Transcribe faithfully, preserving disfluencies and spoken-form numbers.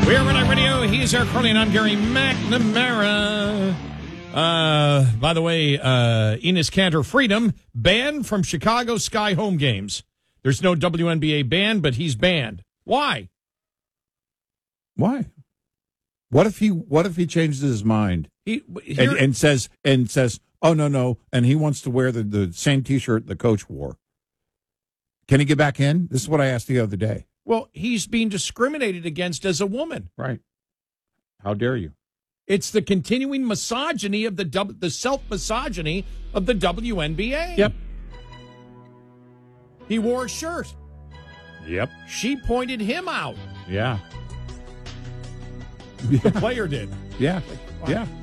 We're Red Eye Radio. He's Eric Carly, and I'm Gary McNamara. Uh, by the way, uh, Enes Kanter Freedom banned from Chicago Sky home games. There's no W N B A ban, but he's banned. Why? Why? What if he? What if he changes his mind He here, and, and says and says, "Oh no, no," and he wants to wear the, the same T-shirt the coach wore? Can he get back in? This is what I asked the other day. well, he's being discriminated against as a woman. Right? How dare you? It's the continuing misogyny of the W- the self misogyny of the W N B A. Yep. He wore a shirt. Yep. She pointed him out. Yeah. The player did. Yeah. Yeah.